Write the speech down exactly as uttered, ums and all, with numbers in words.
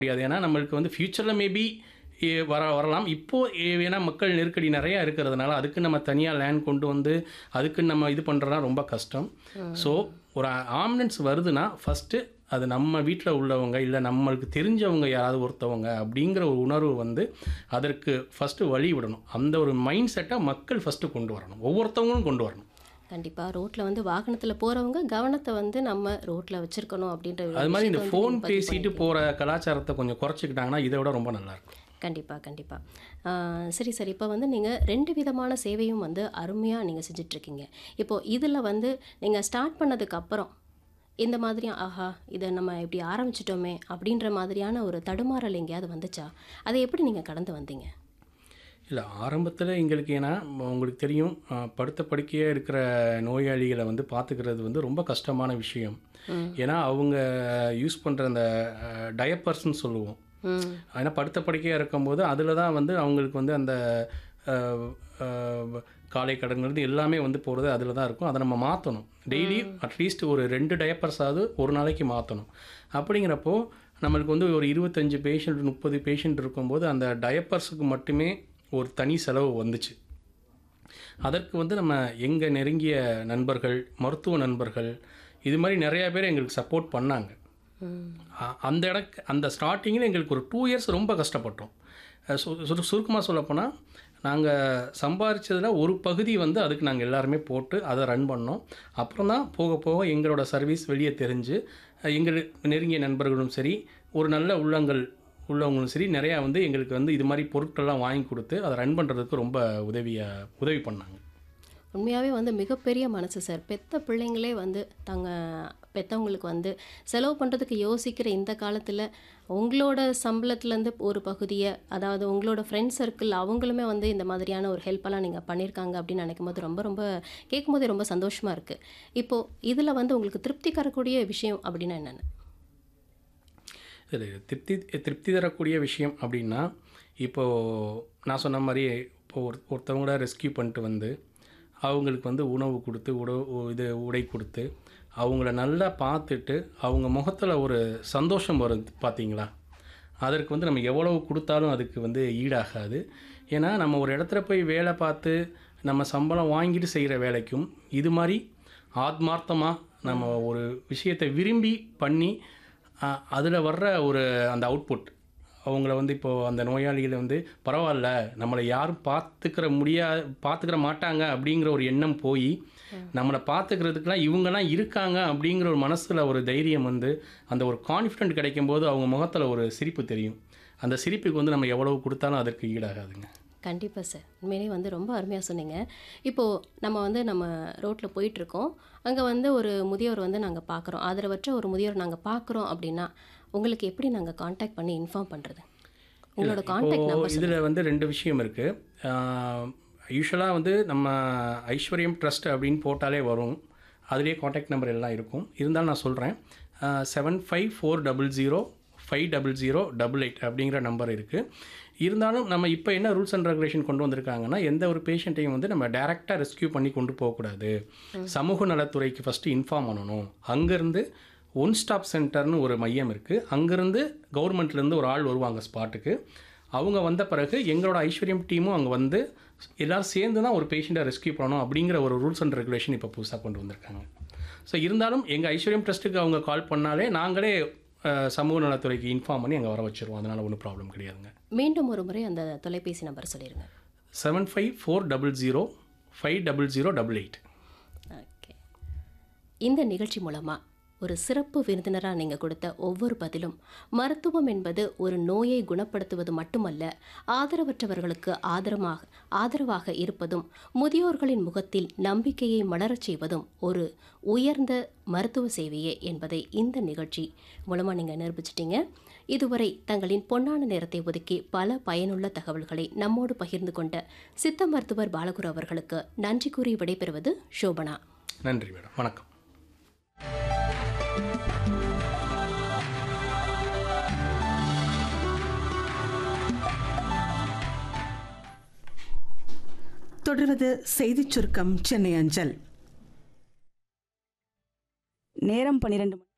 முடியாது. ஏன்னா நம்மளுக்கு வந்து ஃப்யூச்சரில் மேபி வர வரலாம். இப்போது ஏன்னா மக்கள் நெருக்கடி நிறையா இருக்கிறதுனால அதுக்கு நம்ம தனியாக லேண்ட் கொண்டு வந்து அதுக்கு நம்ம இது பண்ணுறதுனா ரொம்ப கஷ்டம். ஸோ ஒரு ஆம்புலன்ஸ் வருதுன்னா ஃபஸ்ட்டு அது நம்ம வீட்டில் உள்ளவங்க இல்லை நம்மளுக்கு தெரிஞ்சவங்க யாராவது ஒருத்தவங்க அப்படிங்கிற ஒரு உணர்வு வந்து அதற்கு ஃபஸ்ட்டு வழி விடணும். அந்த ஒரு மைண்ட் செட்டை மக்கள் ஃபஸ்ட்டு கொண்டு வரணும், ஒவ்வொருத்தவங்களும் கொண்டு வரணும். கண்டிப்பாக ரோட்டில் வந்து வாகனத்தில் போகிறவங்க கவனத்தை வந்து நம்ம ரோட்டில் வச்சுருக்கணும் அப்படின்ற அது மாதிரி இந்த ஃபோன் பேசிட்டு போகிற கலாச்சாரத்தை கொஞ்சம் குறைச்சிக்கிட்டாங்கன்னா இதை விட ரொம்ப நல்லாயிருக்கும். கண்டிப்பாக கண்டிப்பாக சரி சரி இப்போ வந்து நீங்கள் ரெண்டு விதமான சேவையும் வந்து அருமையாக நீங்கள் செஞ்சிட்ருக்கீங்க. இப்போது இதில் வந்து நீங்கள் ஸ்டார்ட் பண்ணதுக்கப்புறம் இந்த மாதிரி ஆஹா இதை நம்ம இப்படி ஆரம்பிச்சிட்டோமே அப்படின்ற மாதிரியான ஒரு தடுமாறல் எங்கேயாவது வந்துச்சா? அதை எப்படி நீங்கள் கடந்து வந்தீங்க? இல்லை, ஆரம்பத்தில் எங்களுக்கு ஏன்னா உங்களுக்கு தெரியும் படுத்த படுக்கையாக இருக்கிற நோயாளிகளை வந்து பார்த்துக்கிறது வந்து ரொம்ப கஷ்டமான விஷயம். ஏன்னா அவங்க யூஸ் பண்ணுற அந்த டயப்பர்ஸ்ன்னு சொல்லுவோம். ஏன்னா படுத்த படுக்கையாக இருக்கும்போது அதில் தான் வந்து அவங்களுக்கு வந்து அந்த காலை கடன்கிறது எல்லாமே வந்து போகிறது அதில் தான் இருக்கும். அதை நம்ம மாற்றணும். டெய்லி அட்லீஸ்ட் ஒரு ரெண்டு டயப்பர்ஸாவது ஒரு நாளைக்கு மாற்றணும். அப்படிங்கிறப்போ நம்மளுக்கு வந்து ஒரு இருபத்தஞ்சி பேஷண்ட் முப்பது பேஷண்ட் இருக்கும்போது அந்த டயப்பர்ஸுக்கு மட்டுமே ஒரு தனி செலவு வந்துச்சு. அதற்கு வந்து நம்ம எங்கள் நெருங்கிய நண்பர்கள், மருத்துவ நண்பர்கள் இது மாதிரி நிறையா பேர் எங்களுக்கு சப்போர்ட் பண்ணாங்க. அந்த இடக்கு அந்த ஸ்டார்டிங்கில் எங்களுக்கு ஒரு டூ இயர்ஸ் ரொம்ப கஷ்டப்பட்டோம். சு சுருக்கமாக சொல்லப்போனால் நாங்கள் சம்பாதிச்சதில் ஒரு பகுதி வந்து அதுக்கு நாங்கள் எல்லாருமே போட்டு அதை ரன் பண்ணோம். அப்புறம் தான் போக போக எங்களோட சர்வீஸ் வெளியே தெரிஞ்சு எங்கள் நெருங்கிய நண்பர்களும் சரி, ஒரு நல்ல உள்ளங்கள் உள்ளவங்களும் சரி நிறையா வந்து எங்களுக்கு வந்து இது மாதிரி பொருட்கள்லாம் வாங்கி கொடுத்து அதை ரன் பண்ணுறதுக்கு ரொம்ப உதவியாக உதவி பண்ணாங்க. உண்மையாகவே வந்து மிகப்பெரிய மனசு சார். பெத்த பிள்ளைங்களே வந்து தங்க பெற்றவங்களுக்கு வந்து செலவு பண்ணுறதுக்கு யோசிக்கிற இந்த காலத்தில் உங்களோட சம்பளத்துலேருந்து ஒரு பகுதியை, அதாவது உங்களோட ஃப்ரெண்ட் சர்க்கிள் அவங்களுமே வந்து இந்த மாதிரியான ஒரு ஹெல்ப்பெல்லாம் நீங்கள் பண்ணியிருக்காங்க அப்படின்னு நினைக்கும் போது ரொம்ப ரொம்ப கேட்கும் போதே ரொம்ப சந்தோஷமாக இருக்குது. இப்போது இதில் வந்து உங்களுக்கு திருப்தி தரக்கூடிய விஷயம் அப்படின்னா என்னென்ன? இல்லை, திருப்தி திருப்தி தரக்கூடிய விஷயம் அப்படின்னா இப்போது நான் சொன்ன மாதிரி இப்போது ஒரு ஒருத்தவங்கள ரெஸ்கியூ பண்ணிட்டு வந்து அவங்களுக்கு வந்து உணவு கொடுத்து உட இது உடை கொடுத்து அவங்கள நல்லா பார்த்துட்டு அவங்க முகத்தில் ஒரு சந்தோஷம் வரும் பார்த்தீங்களா? அதற்கு வந்து நம்ம எவ்வளவு கொடுத்தாலும் அதுக்கு வந்து ஈடாகாது. ஏன்னா நம்ம ஒரு இடத்துல போய் வேலை பார்த்து நம்ம சம்பளம் வாங்கிட்டு செய்கிற வேலைக்கும் இது மாதிரி ஆத்மார்த்தமாக நம்ம ஒரு விஷயத்தை விரும்பி பண்ணி அதில் வர்ற ஒரு அந்த அவுட்புட் அவங்கள வந்து இப்போது அந்த நோயாளிகளை வந்து பரவாயில்ல நம்மளை யாரும் பார்த்துக்கிற முடியா பார்த்துக்கிற மாட்டாங்க அப்படிங்கிற ஒரு எண்ணம் போய் நம்மளை பார்த்துக்கிறதுக்கெலாம் இவங்கெல்லாம் இருக்காங்க அப்படிங்கிற ஒரு மனசில் ஒரு தைரியம் வந்து அந்த ஒரு கான்ஃபிடென்ட் கிடைக்கும்போது அவங்க முகத்தில் ஒரு சிரிப்பு தெரியும். அந்த சிரிப்புக்கு வந்து நம்ம எவ்வளவு கொடுத்தாலும் அதற்கு ஈடாகாதுங்க. கண்டிப்பாக சார், உண்மையிலே வந்து ரொம்ப அருமையாக சொன்னீங்க. இப்போது நம்ம வந்து நம்ம ரோட்டில் போயிட்டுருக்கோம், அங்கே வந்து ஒரு முதியோர் வந்து நாங்கள் பார்க்குறோம், ஆதரவற்ற ஒரு முதியோர் நாங்கள் பார்க்குறோம் அப்படின்னா உங்களுக்கு எப்படி நாங்கள் காண்டாக்ட் பண்ணி இன்ஃபார்ம் பண்ணுறது? உங்களோட காண்டாக்ட் நம்பர். இதில் வந்து ரெண்டு விஷயம் இருக்குது. யூஸ்வலாக வந்து நம்ம ஐஸ்வர்யம் ட்ரஸ்ட் அப்படின்னு போட்டாலே வரும், அதுலேயே காண்டாக்ட் நம்பர் எல்லாம் இருக்கும். இருந்தாலும் நான் சொல்கிறேன், seven five four double zero five double zero double eight அப்படிங்கிற நம்பர் இருக்குது. இருந்தாலும் நம்ம இப்போ என்ன ரூல்ஸ் அண்ட் ரெகுலேஷன் கொண்டு வந்திருக்காங்கன்னா எந்த ஒரு பேஷண்ட்டையும் வந்து நம்ம டைரெக்டாக ரெஸ்கியூ பண்ணி கொண்டு போகக்கூடாது. சமூக நலத்துறைக்கு ஃபஸ்ட்டு இன்ஃபார்ம் பண்ணணும். அங்கேருந்து ஒன் ஸ்டாப் சென்டர்னு ஒரு மையம் இருக்குது, அங்கேருந்து கவர்மெண்ட்லேருந்து ஒரு ஆள் வருவாங்க ஸ்பாட்டுக்கு. அவங்க வந்த பிறகு எங்களோட ஐஸ்வர்யம் டீமும் அங்கே வந்து எல்லோரும் சேர்ந்து தான் ஒரு பேஷண்ட்டை ரெஸ்கியூ பண்ணணும் அப்படிங்கிற ஒரு ரூல்ஸ் அண்ட் ரெகுலேஷன் இப்போ புதுசாக கொண்டு வந்திருக்காங்க. ஸோ இருந்தாலும் எங்கள் ஐஸ்வர்யம் ட்ரஸ்ட்டுக்கு அவங்க கால் பண்ணாலே நாங்களே சமூக நலத்துறைக்கு இன்ஃபார்ம் பண்ணி அங்கே வர வச்சுருவோம். அதனால் ஒன்றும் ப்ராப்ளம் கிடையாதுங்க. மீண்டும் ஒரு முறை அந்த தொலைபேசி நம்பர் சொல்லிடுங்க. Seven five four double zero five double zero double eight. Okay, இந்த நிகழ்ச்சி மூலமாக ஒரு சிறப்பு விருந்தினராக நீங்கள் கொடுத்த ஒவ்வொரு பதிலும் மருத்துவம் என்பது ஒரு நோயை குணப்படுத்துவது மட்டுமல்ல, ஆதரவற்றவர்களுக்கு ஆதரமாக ஆதரவாக இருப்பதும் முதியோர்களின் முகத்தில் நம்பிக்கையை மலரச் செய்வதும் ஒரு உயர்ந்த மருத்துவ சேவையே என்பதை இந்த நிகழ்ச்சி மூலமாக நீங்கள் நிரூபிச்சிட்டீங்க. இதுவரை தங்களின் பொன்னான நேரத்தை ஒதுக்கி பல பயனுள்ள தகவல்களை நம்மோடு பகிர்ந்து கொண்ட சித்த மருத்துவர் பாலகுரு அவர்களுக்கு நன்றி கூறி விடைபெறுவது சோபனா. நன்றி மேடம், வணக்கம். தொடர்வது செய்திச் சுருக்கம் சென்னை அஞ்சல். நேரம் பன்னிரண்டு